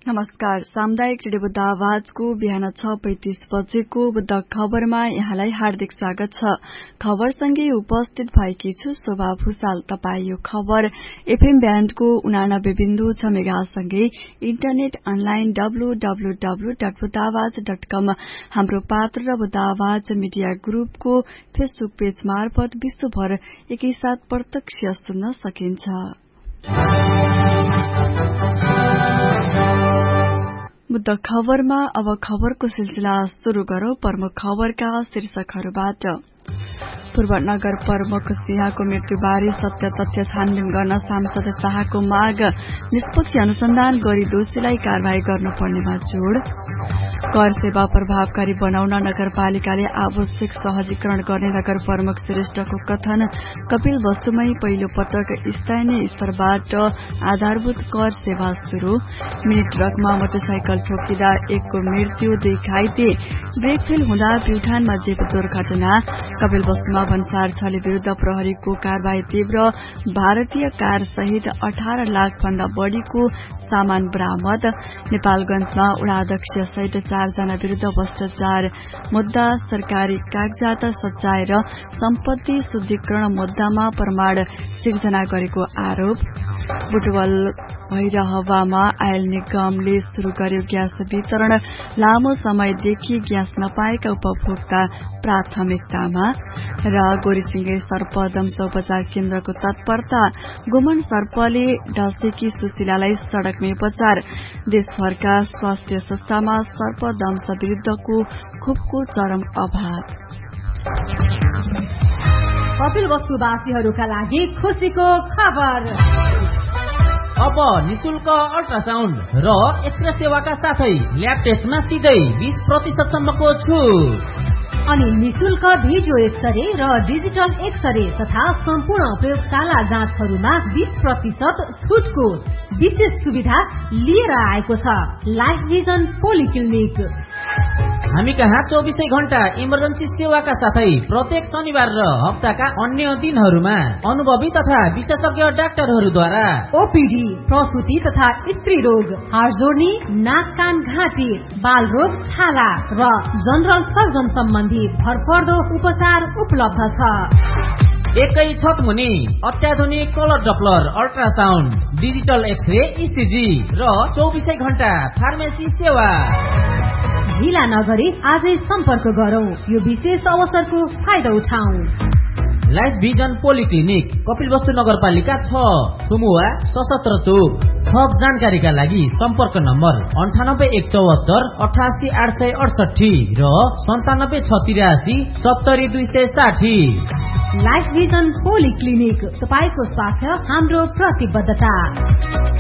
नमस्कार। सामुदायिक रेडियो बुद्ध आवाजको बिहान 6:35 बजेको बुद्ध खबरमा यहाँलाई हार्दिक स्वागत छ। खबरसँगै उपस्थित भएकी छु शोभा भूषाल। तपाई यो खबर एफएम ब्यान्डको 89.6 मेगासँगै इन्टरनेट अनलाइन www.buddhaawaz.com हाम्रो पात्र र बुद्ध आवाज मिडिया ग्रुपको फेसबुक पेज मार्फत विश्वभर एकैसाथ प्रत्यक्ष सुन्न सकिन्छ। बुद्ध खबरमा अब खबरको सिलसिला शुरू गरौं। प्रमुख खबरका शीर्षकहरूबाट। पूर्व नगर प्रमुख सिंहको मृत्युबारे सत्य तथ्य छानबिन गर्न सांसद शाहको माग। निष्पक्ष अनुसन्धान गरी दोषीलाई कारवाही गर्नुपर्नेमा जोड़। कर सेवा प्रभावकारी बनाउन नगरपालिकाले आवश्यक सहजीकरण गर्ने नगर प्रमुख श्रेष्ठको कथन। कपिल वस्तुमै पहिलो पटक स्थानीय स्तरबाट आधारभूत कर सेवा शुरू। मिनी ट्रकमा मोटरसाइकल ठोकिँदा एकको मृत्यु, 2 घाइते। ब्रेक फेल हुँदा प्युठानमा जीप दुर्घटना। कपिल वस्तुमा भन्सार छले विरूद्ध प्रहरीको कारवाही तीव्र। भारतीय कार सहित 18 लाख भन्दा बढ़ीको सामान बरामद। नेपालगंजमा उडाध्यक्ष सहित 4 जना विरूद्ध भ्रष्टाचार मुद्दा। सरकारी कागजात सच्याएर सम्पत्ति शुद्धिकरण मुद्दामा प्रमाण सिर्जना गरेको आरोप। बुटवल भैरहवामा आयल निगमले शुरू गर्यो ग्यास वितरण। लामो समयदेखि ग्यास नपाएका उपभोक्ता प्राथमिकतामा। र गोरीसिंगे सर्पदंश उपचार केन्द्रको तत्परता। गुमन सर्पले ढसेकी सुशीलालाई सड़कमै उपचार। देशभरका स्वास्थ्य संस्थामा सर्पदंश विरूद्धको खोपको चरम अभाव। कपिल वस्तुवासीहरूका लागि खुशीको खबर। अब निशुल्क अल्ट्रासाउण्ड र एक्सरे सेवाका साथै ल्याब टेस्टमा सिधै 20% सम्मको छुट। अनि निशुल्क भिडियो एक्सरे र डिजिटल एक्सरे तथा सम्पूर्ण प्रयोगशाला जाँचहरूमा 20% छुटको विशेष सुविधा लिएर आएको छ लाइफ भिजन पोलिक्लिनिक। हामी कहाँ 24 घण्टा इमर्जेन्सी सेवाका साथै प्रत्येक शनिबार र हप्ताका अन्य दिनहरूमा अनुभवी तथा विशेषज्ञ डाक्टरहरूद्वारा ओपीडी, प्रसुति तथा स्त्री रोग, हाड जोड्नी, नाक कान घाँटी, बाल रोग, छाला र जनरल सर्जन सम्बन्धी भरपर्दो उपचार उपलब्ध छ। एकै छत मुनि अत्याधुनिक colour Doppler ultrasound, digital x-ray, ECG र 24 घण्टा फार्मेसी सेवा। ढिला नगरी आजै सम्पर्क गरौं। यो विशेष अवसरको फाइदा उठाऊ। लाइफ भिजन पोलिक्लिनिक, कपिल वस्तु नगरपालिका 6, सुमुवा, सशस्त्र चोक। थप जानकारीका लागि सम्पर्क नम्बर 9814 88868 र 9763 70260। लाइफ भिजन पोलिक्लिनिक, तपाईको स्वास्थ्य हाम्रो प्रतिबद्धता।